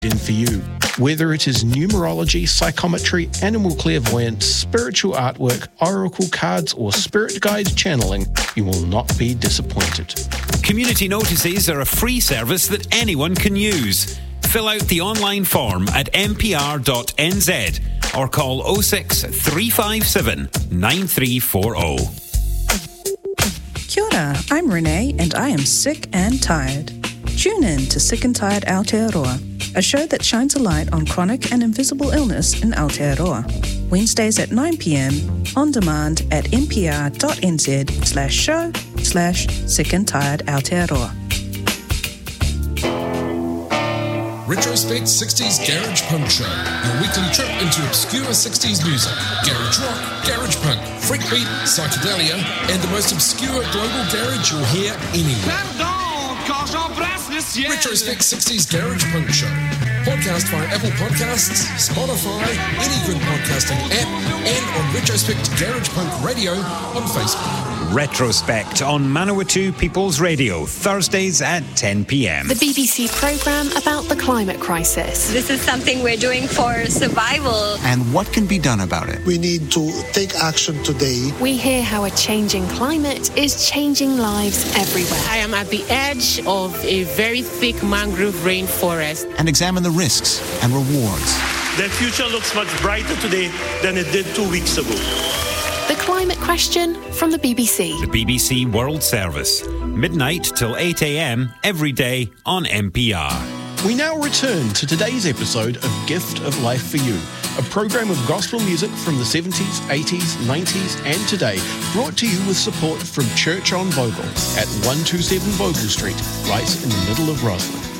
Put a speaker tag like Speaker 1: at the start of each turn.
Speaker 1: in for you. Whether it is numerology, psychometry, animal clairvoyance, spiritual artwork, oracle cards, or spirit guide channeling, you will not be disappointed.
Speaker 2: Community notices are a free service that anyone can use. Fill out the online form at mpr.nz or call 06 357 9340.
Speaker 3: Kia ora, I'm Renee and I am sick and tired. Tune in to Sick and Tired Aotearoa, a show that shines a light on chronic and invisible illness in Aotearoa. Wednesdays at 9 p.m, on demand at npr.nz/show/Sick and Tired Aotearoa.
Speaker 4: Retrospect 60s Garage Punk Show, your weekly trip into obscure 60s music, garage rock, garage punk, freakbeat, psychedelia, and the most obscure global garage you'll hear anywhere. Retrospect 60s Garage Punk Show. Podcast via Apple Podcasts, Spotify, any good podcasting app, and on Retrospect Garage Punk Radio on Facebook.
Speaker 2: Retrospect on Manawatu People's Radio, Thursdays at 10 p.m.
Speaker 5: The BBC programme about the climate crisis.
Speaker 6: This is something we're doing for survival.
Speaker 7: And what can be done about it?
Speaker 8: We need to take action today.
Speaker 5: We hear how a changing climate is changing lives everywhere.
Speaker 9: I am at the edge of a very thick mangrove rainforest.
Speaker 7: And examine the risks and rewards.
Speaker 10: The future looks much brighter today than it did 2 weeks ago.
Speaker 5: The Climate Question from the BBC.
Speaker 2: The BBC World Service, midnight till 8 a.m. every day on NPR.
Speaker 1: We now return to today's episode of Gift of Life for You, a program of gospel music from the 70s, 80s, 90s and today, brought to you with support from Church on Bogle at 127 Bogle Street, right in the middle of Roslyn.